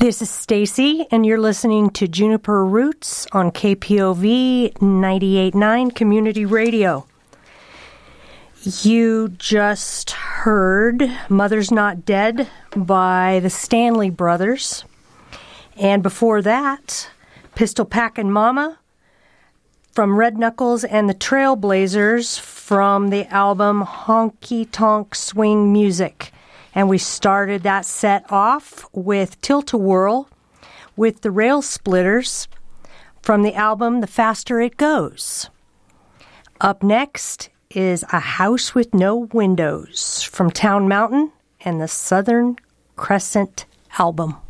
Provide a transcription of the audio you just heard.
This is Stacy, and you're listening to Juniper Roots on KPOV 98.9 Community Radio. You just heard Mother's Not Dead by the Stanley Brothers. And before that, Pistol Packin' Mama from Red Knuckles and the Trailblazers from the album Honky Tonk Swing Music. And we started that set off with Tilt-A-Whirl with the Rail Splitters from the album The Faster It Goes. Up next is A House with No Windows from Town Mountain and the Southern Crescent album.